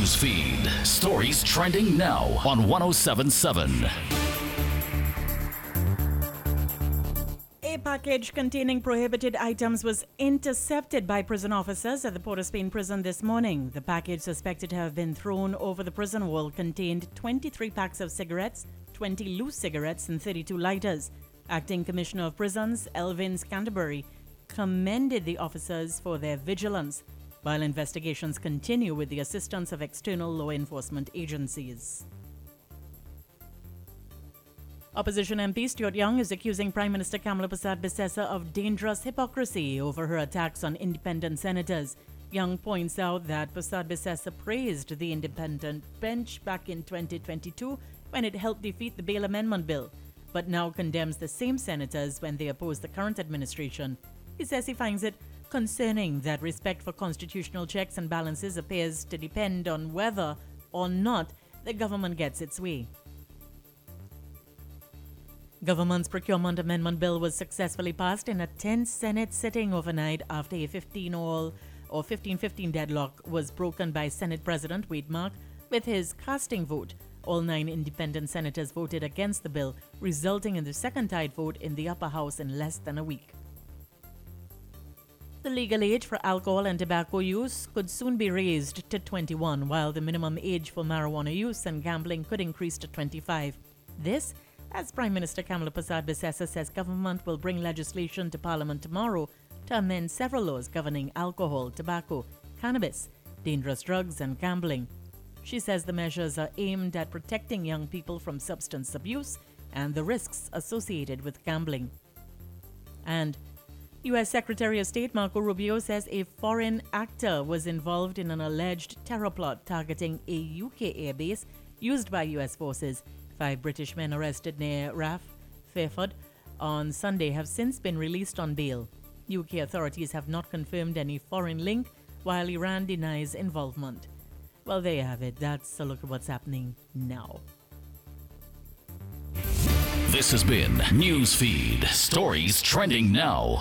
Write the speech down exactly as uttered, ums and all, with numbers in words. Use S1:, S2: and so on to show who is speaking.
S1: News feed. Stories trending now on one oh seven point seven.
S2: A package containing prohibited items was intercepted by prison officers at the Port of Spain prison this morning. The package, suspected to have been thrown over the prison wall, contained twenty-three packs of cigarettes, twenty loose cigarettes, and thirty-two lighters. Acting Commissioner of Prisons, Elvin Scanterbury, commended the officers for their vigilance, while investigations continue with the assistance of external law enforcement agencies. Opposition M P Stuart Young is accusing Prime Minister Kamala Persad-Bissessar of dangerous hypocrisy over her attacks on independent senators. Young points out that Persad-Bissessar praised the independent bench back in twenty twenty-two when it helped defeat the bail amendment bill, but now condemns the same senators when they oppose the current administration. He says he finds it concerning that respect for constitutional checks and balances appears to depend on whether or not the government gets its way. Government's procurement amendment bill was successfully passed in a tense Senate sitting overnight after a fifteen all or fifteen fifteen deadlock was broken by Senate President Wade Mark with his casting vote. All nine independent senators voted against the bill, resulting in the second tied vote in the upper house in less than a week. The legal age for alcohol and tobacco use could soon be raised to twenty-one, while the minimum age for marijuana use and gambling could increase to twenty-five. This, as Prime Minister Kamala Persad-Bissessar says government will bring legislation to Parliament tomorrow to amend several laws governing alcohol, tobacco, cannabis, dangerous drugs and gambling. She says the measures are aimed at protecting young people from substance abuse and the risks associated with gambling. And U S Secretary of State Marco Rubio says a foreign actor was involved in an alleged terror plot targeting a U K airbase used by U S forces. Five British men arrested near Raf, Fairford, on Sunday have since been released on bail. U K authorities have not confirmed any foreign link, while Iran denies involvement. Well, there you have it. That's a look at what's happening now.
S1: This has been Newsfeed. Stories trending now.